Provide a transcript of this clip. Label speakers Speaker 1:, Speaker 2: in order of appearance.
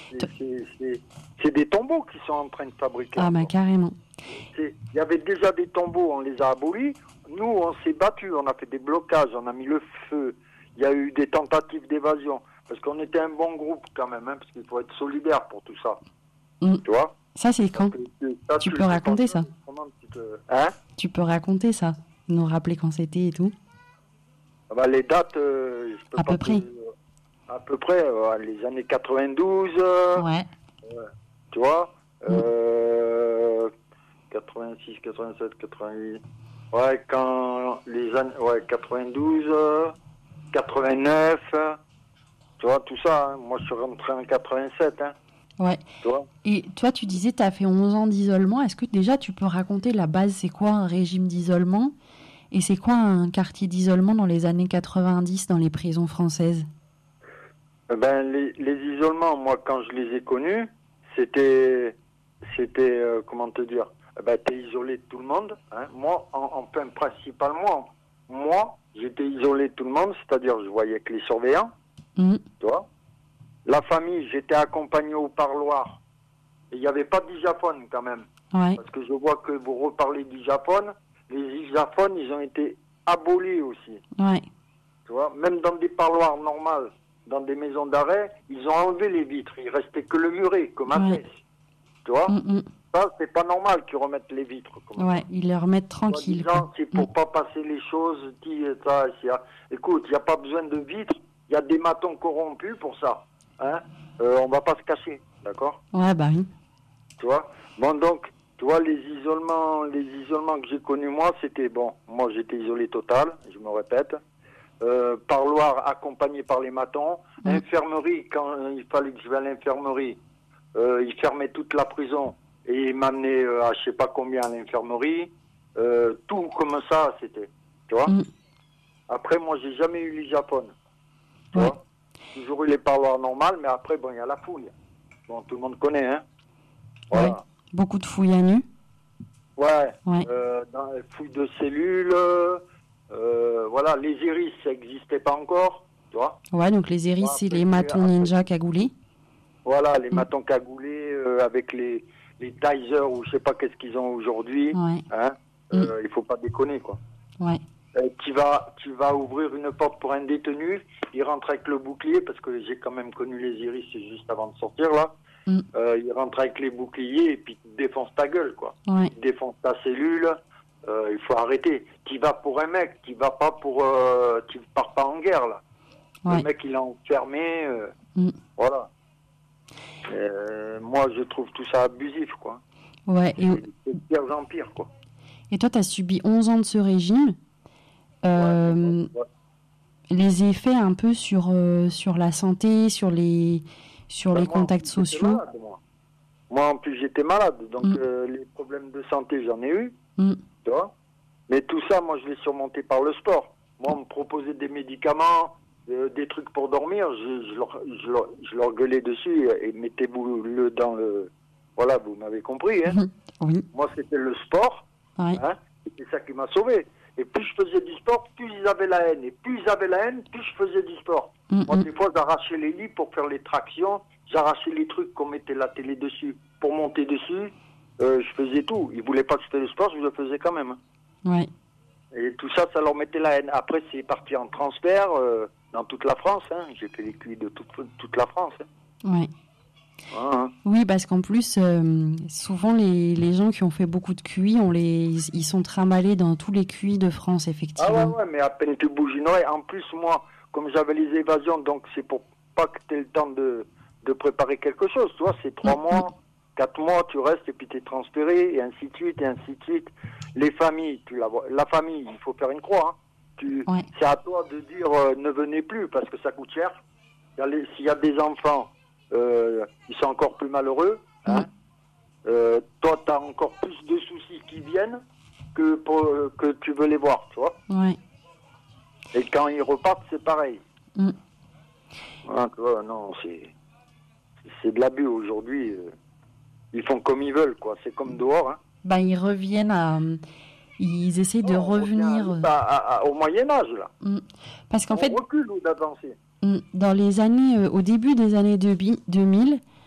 Speaker 1: C'est des tombeaux qui sont en train de fabriquer.
Speaker 2: Ah, bah, carrément.
Speaker 1: Il y avait déjà des tombeaux, on les a abolis. Nous, on s'est battus, on a fait des blocages, on a mis le feu. Il y a eu des tentatives d'évasion. Parce qu'on était un bon groupe quand même, hein, parce qu'il faut être solidaire pour tout ça. Tu vois ?
Speaker 2: Ça, c'est quand tu peux raconter ça
Speaker 1: Hein ?
Speaker 2: Tu peux raconter ça, nous rappeler quand c'était et tout.
Speaker 1: Les dates, je peux
Speaker 2: à
Speaker 1: pas
Speaker 2: peu près.
Speaker 1: À peu près, les années 92.
Speaker 2: Ouais.
Speaker 1: Tu vois 86, 87, 88. Ouais, quand les années. Ouais, 92, 89. Tu vois, tout ça. Hein. Moi, je suis rentré en 87. Hein.
Speaker 2: Ouais.
Speaker 1: Tu vois ?
Speaker 2: Et toi, tu disais, tu as fait 11 ans d'isolement. Est-ce que déjà, tu peux raconter la base, c'est quoi un régime d'isolement ? Et c'est quoi un quartier d'isolement dans les années 90 dans les prisons françaises ?
Speaker 1: Les isolements, moi, quand je les ai connus, c'était comment te dire ? T'es isolé de tout le monde. Hein. Moi, enfin, principalement, moi, j'étais isolé de tout le monde, c'est-à-dire je voyais que les surveillants, tu vois. La famille, j'étais accompagné au parloir. Il n'y avait pas d'isaphone quand même.
Speaker 2: Ouais.
Speaker 1: Parce que je vois que vous reparlez d'isaphone. Les isaphones, ils ont été abolis aussi.
Speaker 2: Ouais.
Speaker 1: Tu vois, même dans des parloirs normaux, dans des maisons d'arrêt, ils ont enlevé les vitres. Il restait que le muret, comme à Fès. Tu vois Ça, c'est pas normal qu'ils remettent les vitres.
Speaker 2: Ouais, ils les remettent tranquilles.
Speaker 1: C'est pour pas passer les choses. Écoute, il n'y a pas besoin de vitres. Il y a des matons corrompus pour ça. Hein on va pas se cacher, d'accord ?
Speaker 2: Ouais, bah oui.
Speaker 1: Tu vois ? Bon, donc, tu vois, les isolements que j'ai connus, moi, c'était, bon, moi, j'étais isolé total, je me répète. Parloir accompagné par les matons. Infirmerie, quand il fallait que je vais à l'infirmerie, ils fermaient toute la prison et ils m'amenaient à je sais pas combien à l'infirmerie. Tout comme ça, c'était. Tu vois ? Après, moi, j'ai jamais eu l'isaphone. Tu vois ? Toujours eu les parloirs normales, mais après, bon, il y a la fouille. Bon, tout le monde connaît, hein. Voilà.
Speaker 2: Ouais. Beaucoup de fouilles à nu.
Speaker 1: Ouais. Dans les fouilles de cellules, voilà, les iris, ça n'existait pas encore, tu vois.
Speaker 2: Ouais, donc les iris, c'est les matons ninja cagoulés.
Speaker 1: Voilà, les matons cagoulés avec les tasers ou je sais pas qu'est-ce qu'ils ont aujourd'hui.
Speaker 2: Ouais.
Speaker 1: Hein. Il faut pas déconner, quoi.
Speaker 2: Ouais.
Speaker 1: Tu vas ouvrir une porte pour un détenu, il rentre avec le bouclier, parce que j'ai quand même connu les iris juste avant de sortir, là. Il rentre avec les boucliers et puis il défonce ta gueule, quoi.
Speaker 2: Ouais.
Speaker 1: Il défonce ta cellule. Il faut arrêter. Tu vas pour un mec, tu vas pas pour, tu pars pas en guerre là. Ouais. Le mec il est enfermé, voilà. Moi je trouve tout ça abusif, quoi.
Speaker 2: Ouais.
Speaker 1: C'est de pire en pire, quoi.
Speaker 2: Et toi, t'as subi 11 ans de ce régime. Les effets un peu sur la santé, sur les contacts sociaux.
Speaker 1: Malade, moi en plus j'étais malade, donc les problèmes de santé j'en ai eu, tu vois. Mais tout ça, moi je l'ai surmonté par le sport. Moi on me proposait des médicaments, des trucs pour dormir, je leur gueulais dessus et mettez-vous le dans le... Voilà, vous m'avez compris, hein.
Speaker 2: Oui.
Speaker 1: Moi c'était le sport, hein, c'est ça qui m'a sauvé. Et plus je faisais du sport, plus ils avaient la haine. Et plus ils avaient la haine, plus je faisais du sport. Moi, des fois, j'arrachais les lits pour faire les tractions. J'arrachais les trucs qu'on mettait la télé dessus pour monter dessus. Je faisais tout. Ils voulaient pas que je fasse le sport, je le faisais quand même.
Speaker 2: Ouais.
Speaker 1: Et tout ça, ça leur mettait la haine. Après, c'est parti en transfert dans toute la France. Hein. J'ai fait les QI de toute la France. Hein.
Speaker 2: Ouais. Oui, parce qu'en plus, souvent les gens qui ont fait beaucoup de QI, ils sont trimballés dans tous les QI de France, effectivement.
Speaker 1: Ah ouais, mais à peine tu bouges une oreille. En plus, moi, comme j'avais les évasions, donc c'est pour pas que tu aies le temps de préparer quelque chose. Tu vois, c'est 3 mois, 4 mois, tu restes et puis tu es transféré, et ainsi de suite, et ainsi de suite. Les familles, la famille, il faut faire une croix. Hein. C'est à toi de dire ne venez plus parce que ça coûte cher. S'il y a des enfants, ils sont encore plus malheureux. Hein. Toi, tu as encore plus de soucis qui viennent que tu veux les voir, tu vois.
Speaker 2: Ouais.
Speaker 1: Et quand ils repartent, c'est pareil. Ah, tu vois, non, c'est de l'abus aujourd'hui. Ils font comme ils veulent, quoi. C'est comme dehors. Hein.
Speaker 2: Bah, ils reviennent ils essaient de revenir
Speaker 1: au Moyen-Âge, là.
Speaker 2: Parce qu'en fait,
Speaker 1: on recule ou d'avancer.
Speaker 2: Dans les années, au début des années 2000,